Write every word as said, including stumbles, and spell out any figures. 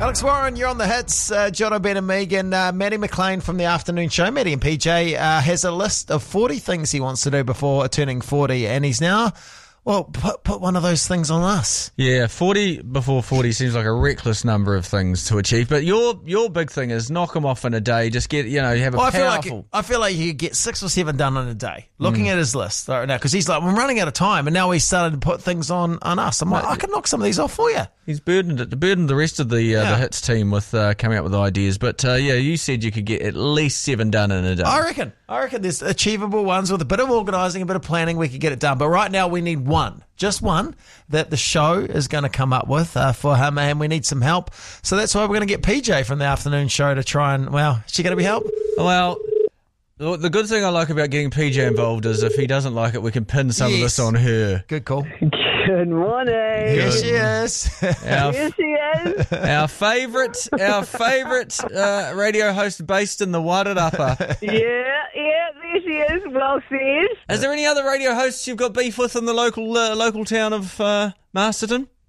Alex Warren, you're on the hits. Uh, Jono, Ben and Megan. Uh, Maddie McLean from the afternoon show, Maddie and P J, uh, has a list of forty things he wants to do before turning forty, and he's now, well, put, put one of those things on us. Yeah, forty before forty seems like a reckless number of things to achieve, but your your big thing is knock them off in a day. Just get, you know, you have a well, I powerful... feel like I feel like you could get six or seven done in a day. Looking mm. at his list right now, because he's like, I'm running out of time, and now he's started to put things on, on us. I'm like, I can knock some of these off for you. He's burdened it, burdened the rest of the uh, yeah. the hits team with uh, coming up with ideas. But uh, yeah, you said you could get at least seven done in a day. I reckon. I reckon there's achievable ones with a bit of organising, a bit of planning. We could get it done. But right now we need one, just one, that the show is going to come up with uh, for him, and we need some help. So that's why we're going to get P J from the afternoon show to try and, well, is she going to be help? Well, the good thing I like about getting P J involved is if he doesn't like it, we can pin some yes. of this on her. Good call. Good morning. Here she is. Our, Here she is. Our favourite, our favourite uh, radio host based in the Wairarapa. Yeah, yeah, there she is. Well said. Is there any other radio hosts you've got beef with in the local uh, local town of uh, Masterton?